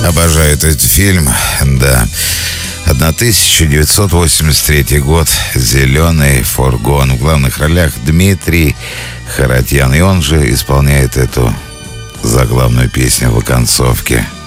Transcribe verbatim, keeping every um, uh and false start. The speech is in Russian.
Обожаю этот фильм, да. тысяча девятьсот восемьдесят третий год. «Зеленый фургон». В главных ролях Дмитрий Харатьян. И он же исполняет эту заглавную песню в оконцовке.